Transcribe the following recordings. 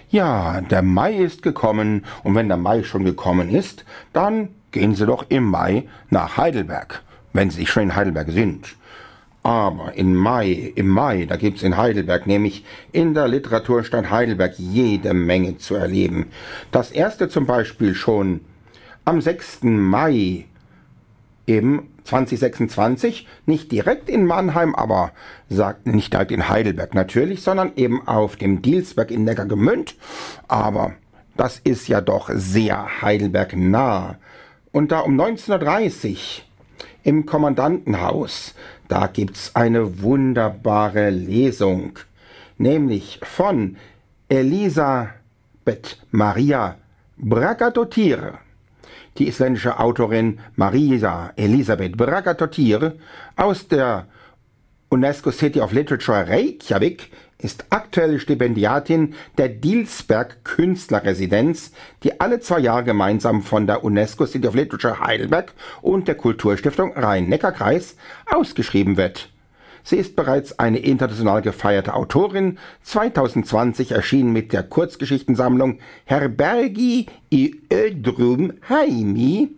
Ja, der Mai ist gekommen und wenn der Mai schon gekommen ist, dann gehen Sie doch im Mai nach Heidelberg, wenn Sie schon in Heidelberg sind. Aber im Mai, da gibt's in Heidelberg, nämlich in der Literaturstadt Heidelberg, jede Menge zu erleben. Das erste zum Beispiel schon am 6. Mai eben 2026, nicht direkt in Mannheim, aber nicht direkt in Heidelberg natürlich, sondern eben auf dem Dielsberg in Neckargemünd. Aber das ist ja doch sehr Heidelberg nah. Und da um 19:30 Uhr im Kommandantenhaus, da gibt's eine wunderbare Lesung, nämlich von Elisabeth Maria Braggadottir. Die isländische Autorin Maria Elisabeth Braggadottir aus der UNESCO City of Literature Reykjavik ist aktuelle Stipendiatin der Dielsberg Künstlerresidenz, die alle 2 Jahre gemeinsam von der UNESCO City of Literature Heidelberg und der Kulturstiftung Rhein-Neckar-Kreis ausgeschrieben wird. Sie ist bereits eine international gefeierte Autorin, 2020 erschienen mit der Kurzgeschichtensammlung Herbergi i Ödrum Heimi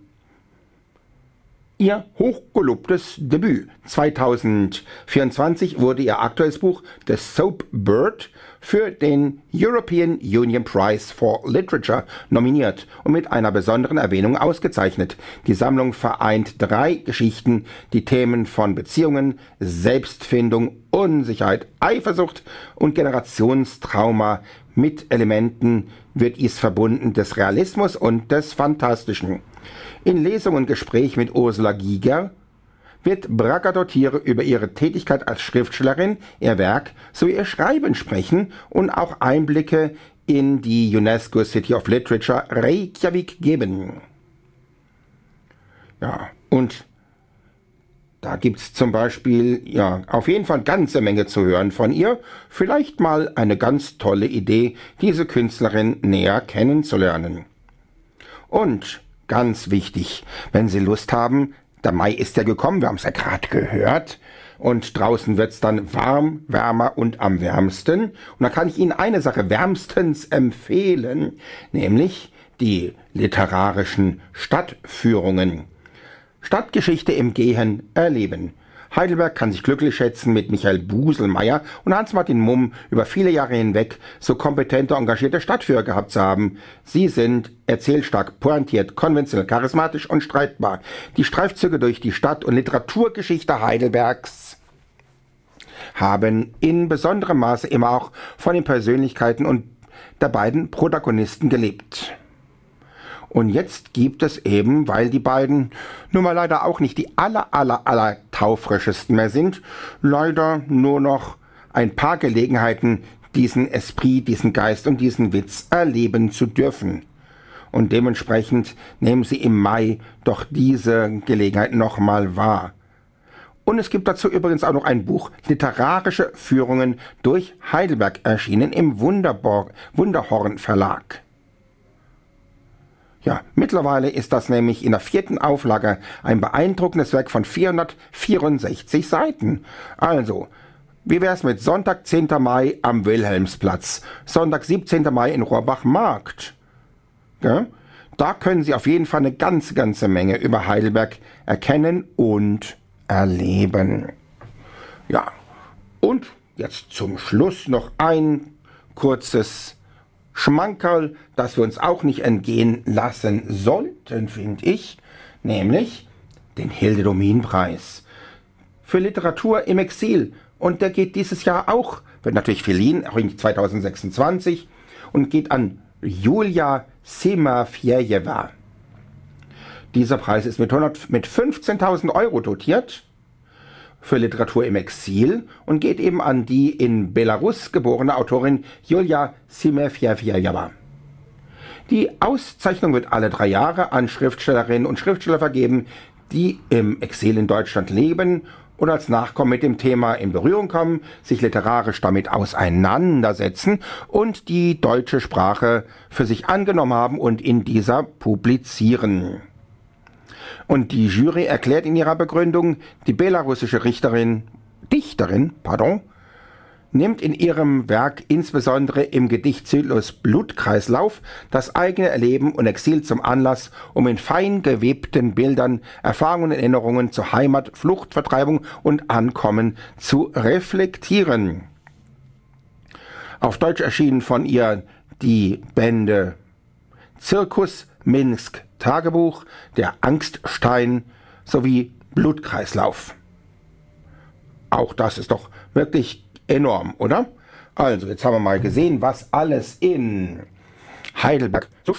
ihr hochgelobtes Debüt. 2024 wurde ihr aktuelles Buch The Soap Bird für den European Union Prize for Literature nominiert und mit einer besonderen Erwähnung ausgezeichnet. Die Sammlung vereint 3 Geschichten, die Themen von Beziehungen, Selbstfindung, Unsicherheit, Eifersucht und Generationstrauma mit Elementen wird dies verbunden des Realismus und des Fantastischen. In Lesung und Gespräch mit Ursula Giger wird Braggadottir über ihre Tätigkeit als Schriftstellerin, ihr Werk sowie ihr Schreiben sprechen und auch Einblicke in die UNESCO City of Literature Reykjavik geben. Ja, und da gibt's zum Beispiel, auf jeden Fall eine ganze Menge zu hören von ihr. Vielleicht mal eine ganz tolle Idee, diese Künstlerin näher kennenzulernen. Und ganz wichtig, wenn Sie Lust haben, der Mai ist ja gekommen, wir haben es ja gerade gehört, und draußen wird's dann warm, wärmer und am wärmsten. Und da kann ich Ihnen eine Sache wärmstens empfehlen, nämlich die literarischen Stadtführungen. Stadtgeschichte im Gehen erleben. Heidelberg kann sich glücklich schätzen, mit Michael Buselmeier und Hans-Martin Mumm über viele Jahre hinweg so kompetente, engagierte Stadtführer gehabt zu haben. Sie sind erzählstark, pointiert, konventionell, charismatisch und streitbar. Die Streifzüge durch die Stadt- und Literaturgeschichte Heidelbergs haben in besonderem Maße immer auch von den Persönlichkeiten und der beiden Protagonisten gelebt. Und jetzt gibt es eben, weil die beiden nun mal leider auch nicht die aller taufrischesten mehr sind, leider nur noch ein paar Gelegenheiten, diesen Esprit, diesen Geist und diesen Witz erleben zu dürfen. Und dementsprechend nehmen Sie im Mai doch diese Gelegenheit nochmal wahr. Und es gibt dazu übrigens auch noch ein Buch, Literarische Führungen durch Heidelberg, erschienen im Wunderhorn Verlag. Ja, mittlerweile ist das nämlich in der 4. Auflage ein beeindruckendes Werk von 464 Seiten. Also, wie wär's mit Sonntag, 10. Mai am Wilhelmsplatz, Sonntag, 17. Mai in Rohrbach-Markt? Ja, da können Sie auf jeden Fall eine ganze Menge über Heidelberg erkennen und erleben. Ja, und jetzt zum Schluss noch ein kurzes Schmankerl, das wir uns auch nicht entgehen lassen sollten, finde ich, nämlich den Hilde-Domin-Preis für Literatur im Exil. Und der geht dieses Jahr auch, wird natürlich verliehen, auch in 2026, und geht an Julia Semafjejewa. Dieser Preis ist mit 15.000 Euro dotiert für Literatur im Exil und geht eben an die in Belarus geborene Autorin Julia Semafjejewa. Die Auszeichnung wird alle 3 Jahre an Schriftstellerinnen und Schriftsteller vergeben, die im Exil in Deutschland leben oder als Nachkommen mit dem Thema in Berührung kommen, sich literarisch damit auseinandersetzen und die deutsche Sprache für sich angenommen haben und in dieser publizieren. Und die Jury erklärt in ihrer Begründung, die belarussische Dichterin nimmt in ihrem Werk insbesondere im Gedichtzyklus Blutkreislauf das eigene Erleben und Exil zum Anlass, um in fein gewebten Bildern Erfahrungen und Erinnerungen zur Heimat, Flucht, Vertreibung und Ankommen zu reflektieren. Auf Deutsch erschienen von ihr die Bände Zirkus, Minsk, Tagebuch, Der Angststein sowie Blutkreislauf. Auch das ist doch wirklich enorm, oder? Also, jetzt haben wir mal gesehen, was alles in Heidelberg so